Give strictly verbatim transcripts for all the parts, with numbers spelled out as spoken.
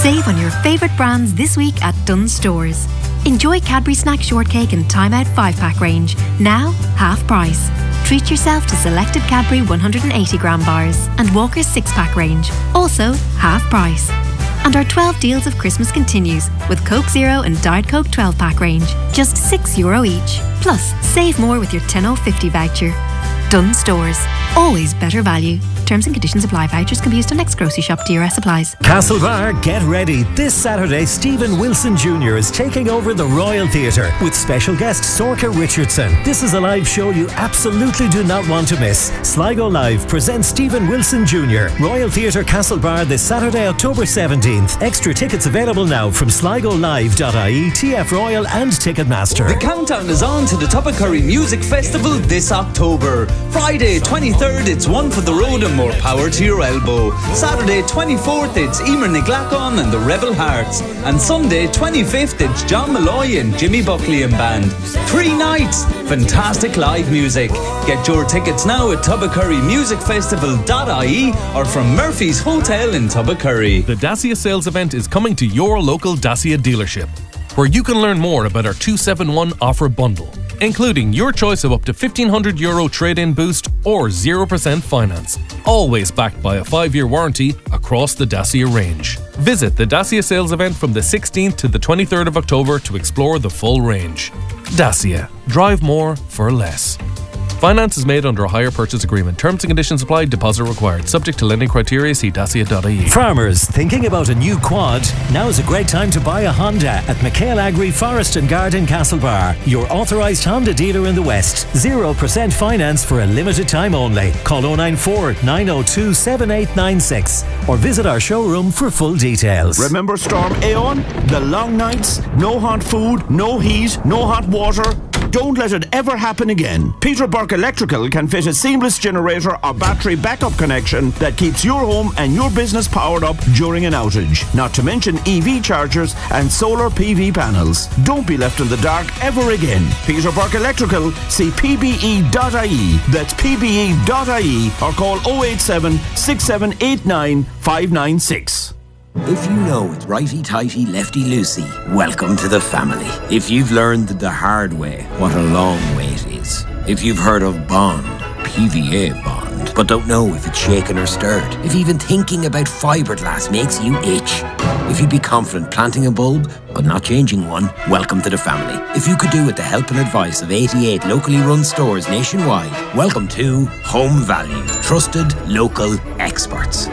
Save on your favourite brands this week at Dunnes Stores. Enjoy Cadbury Snack Shortcake and Time Out five pack range, now half price. Treat yourself to selected Cadbury one hundred eighty gram bars and Walker's six pack range, also half price. And our twelve deals of Christmas continues with Coke Zero and Diet Coke twelve pack range, just six euro each. Plus, save more with your ten oh fifty voucher. Dunnes Stores, always better value. Terms and conditions apply. Vouchers can be used on next grocery shop. D R S applies. Castlebar, get ready. This Saturday, Stephen Wilson Junior is taking over the Royal Theatre with special guest Sorcha Richardson. This is a live show you absolutely do not want to miss. Sligo Live presents Stephen Wilson Junior Royal Theatre Castlebar this Saturday, October seventeenth. Extra tickets available now from sligo live dot I E, T F Royal and Ticketmaster. The countdown is on to the Toppacurry Music Festival this October. Friday twenty-third, it's One for the Road and More Power to Your Elbow. Saturday twenty-fourth, it's Emer Niglacon and the Rebel Hearts. And Sunday twenty-fifth, it's John Malloy and Jimmy Buckley and Band. Three nights, fantastic live music. Get your tickets now at toppacurry music festival dot I E or from Murphy's Hotel in Toppacurry. The Dacia sales event is coming to your local Dacia dealership, where you can learn more about our two seven one offer bundle, including your choice of up to fifteen hundred euro trade-in boost or zero percent finance, always backed by a five-year warranty across the Dacia range. Visit the Dacia sales event from the sixteenth to the twenty-third of October to explore the full range. Dacia. Drive more for less. Finance is made under a hire purchase agreement. Terms and conditions apply. Deposit required. Subject to lending criteria. See dacia dot I E. Farmers thinking about a new quad? Now is a great time to buy a Honda at McHale Agri Forest and Garden Castlebar, your authorised Honda dealer in the West. zero percent finance for a limited time only. Call oh nine four, nine oh two, seven eight nine six or visit our showroom for full details. Remember Storm Aeon? The long nights, no hot food, no heat, no hot water. Don't let it ever happen again. Peter Burke Electrical can fit a seamless generator or battery backup connection that keeps your home and your business powered up during an outage. Not to mention E V chargers and solar P V panels. Don't be left in the dark ever again. Peter Burke Electrical, see P B E dot I E. That's P B E dot I E or call oh eight seven, six seven eight nine, five nine six. If you know it's righty-tighty, lefty-loosey, welcome to the family. If you've learned the hard way what a long way it is. If you've heard of Bond, P V A Bond, but don't know if it's shaken or stirred. If even thinking about fiberglass makes you itch. If you'd be confident planting a bulb, but not changing one, welcome to the family. If you could do with the help and advice of eighty-eight locally run stores nationwide, welcome to Home Value. Trusted local experts.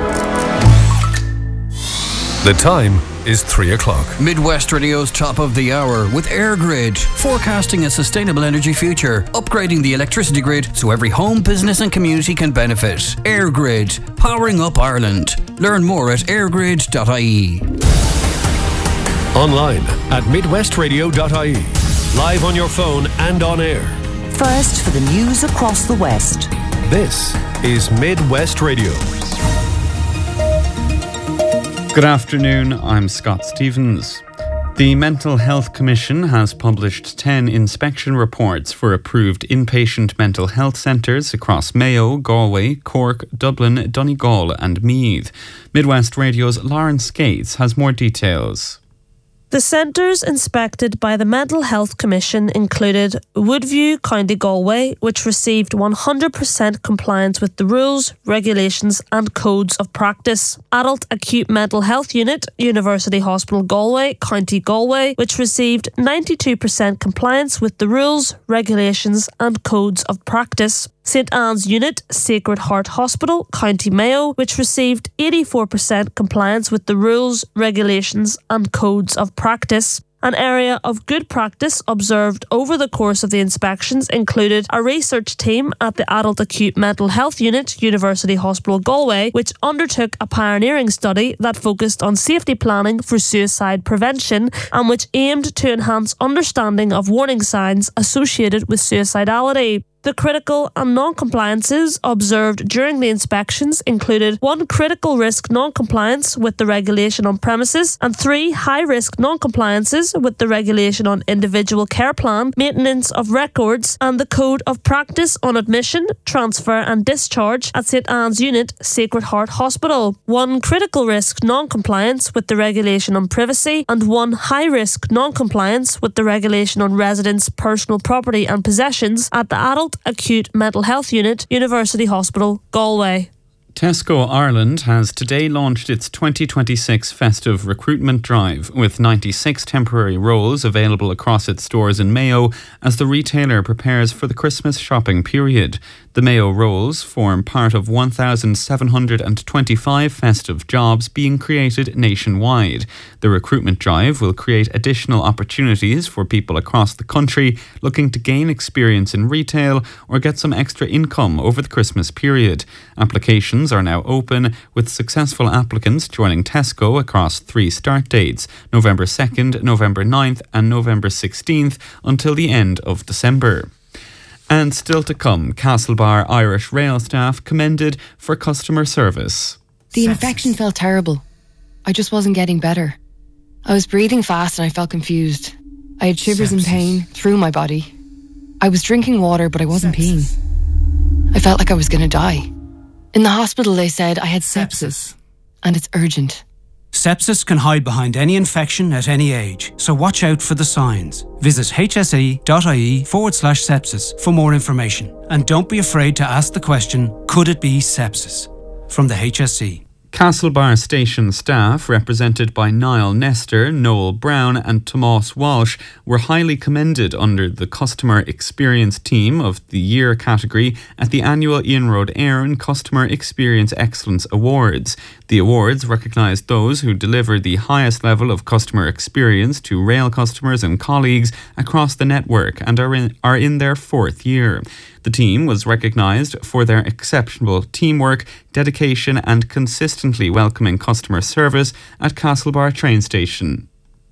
The time is three o'clock. Midwest Radio's top of the hour with EirGrid, forecasting a sustainable energy future, upgrading the electricity grid so every home, business and community can benefit. EirGrid, powering up Ireland. Learn more at air grid dot I E. Online at midwest radio dot I E. Live on your phone and on air. First for the news across the West. This is Midwest Radio. Good afternoon, I'm Scott Stevens. The Mental Health Commission has published ten inspection reports for approved inpatient mental health centres across Mayo, Galway, Cork, Dublin, Donegal and Meath. Midwest Radio's Lauren Skates has more details. The centres inspected by the Mental Health Commission included Woodview, County Galway, which received one hundred percent compliance with the rules, regulations and codes of practice. Adult Acute Mental Health Unit, University Hospital Galway, County Galway, which received ninety-two percent compliance with the rules, regulations and codes of practice. St Anne's Unit, Sacred Heart Hospital, County Mayo, which received eighty-four percent compliance with the rules, regulations and codes of practice. An area of good practice observed over the course of the inspections included a research team at the Adult Acute Mental Health Unit, University Hospital Galway, which undertook a pioneering study that focused on safety planning for suicide prevention and which aimed to enhance understanding of warning signs associated with suicidality. The critical and non-compliances observed during the inspections included one critical risk non-compliance with the regulation on premises and three high-risk non-compliances with the regulation on individual care plan, maintenance of records and the Code of Practice on admission, transfer and discharge at St Anne's Unit, Sacred Heart Hospital, one critical risk non-compliance with the regulation on privacy and one high-risk non-compliance with the regulation on residents' personal property and possessions at the Adult Acute Mental Health Unit, University Hospital, Galway. Tesco Ireland has today launched its twenty twenty-six festive recruitment drive with ninety-six temporary roles available across its stores in Mayo as the retailer prepares for the Christmas shopping period. The Mayo roles form part of one thousand seven hundred twenty-five festive jobs being created nationwide. The recruitment drive will create additional opportunities for people across the country looking to gain experience in retail or get some extra income over the Christmas period. Applications are now open, with successful applicants joining Tesco across three start dates, November second, November ninth and November sixteenth, until the end of December. And still to come, Castlebar Irish Rail staff commended for customer service. The infection felt terrible. I just wasn't getting better. I was breathing fast and I felt confused. I had shivers and pain through my body. I was drinking water, but I wasn't peeing. I felt like I was going to die. In the hospital, they said I had sepsis, and it's urgent. Sepsis can hide behind any infection at any age, so watch out for the signs. Visit hse.ie forward slash sepsis for more information. And don't be afraid to ask the question, could it be sepsis? From the H S E. Castlebar station staff, represented by Niall Nestor, Noel Brown and Tomas Walsh, were highly commended under the Customer Experience Team of the Year category at the annual Ian Road Éireann Customer Experience Excellence Awards. The awards recognised those who deliver the highest level of customer experience to rail customers and colleagues across the network and are in, are in their fourth year. The team was recognised for their exceptional teamwork, dedication and consistently welcoming customer service at Castlebar train station.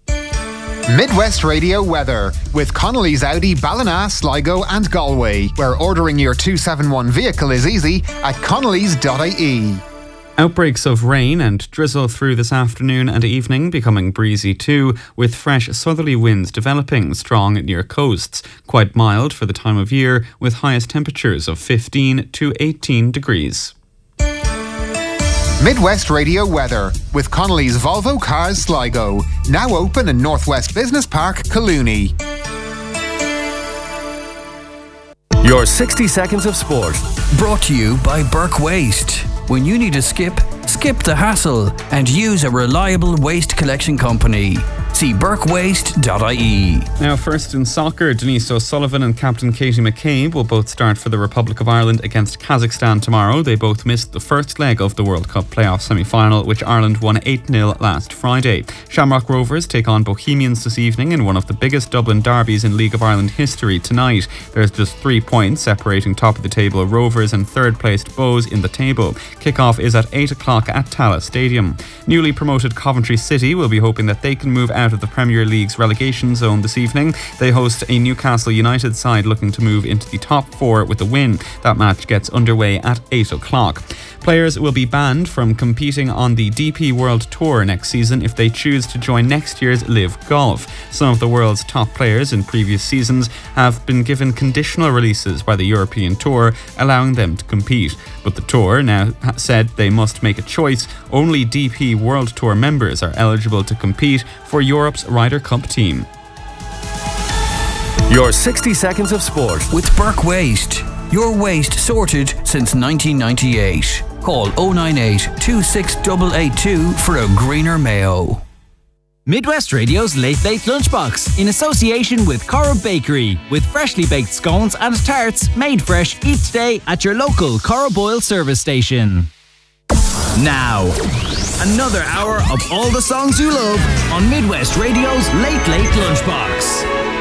Midwest Radio weather with Connolly's Audi Ballina, Sligo and Galway, where ordering your two seventy-one vehicle is easy at connellys dot I E. Outbreaks of rain and drizzle through this afternoon and evening, becoming breezy too, with fresh southerly winds developing strong near coasts. Quite mild for the time of year, with highest temperatures of fifteen to eighteen degrees. Midwest Radio weather with Connolly's Volvo Cars Sligo, now open in Northwest Business Park, Collooney. Your sixty seconds of sport. Brought to you by Burke Waste. When you need a skip, skip the hassle and use a reliable waste collection company. See burke waste dot I E. Now, first in soccer, Denise O'Sullivan and captain Katie McCabe will both start for the Republic of Ireland against Kazakhstan tomorrow. They both missed the first leg of the World Cup playoff semi-final, which Ireland won eight nil last Friday. Shamrock Rovers take on Bohemians this evening in one of the biggest Dublin derbies in League of Ireland history tonight. There's just three points separating top of the table Rovers and third-placed Bows in the table. Kickoff is at eight o'clock at Tallaght Stadium. Newly promoted Coventry City will be hoping that they can move out of the Premier League's relegation zone this evening. They host a Newcastle United side looking to move into the top four with a win. That match gets underway at eight o'clock. Players will be banned from competing on the D P World Tour next season if they choose to join next year's Live Golf. Some of the world's top players in previous seasons have been given conditional releases by the European Tour, allowing them to compete. But the Tour now said they must make a choice. Only D P World Tour members are eligible to compete for Europe's Ryder Cup team. Your sixty seconds of sport with Burke Waste. Your waste sorted since nineteen ninety-eight. Call oh nine eight, two six eight eight two for a greener Mayo. Midwest Radio's Late Late Lunchbox in association with Corrib Bakery, with freshly baked scones and tarts made fresh each day at your local Corrib Oil service station. Now, another hour of all the songs you love on Midwest Radio's Late Late Lunchbox.